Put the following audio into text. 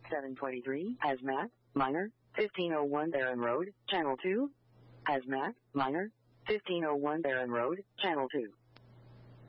723, Hazmat, minor, 1501 Barron Road, Channel 2. Hazmat, minor, 1501 Barron Road, Channel 2.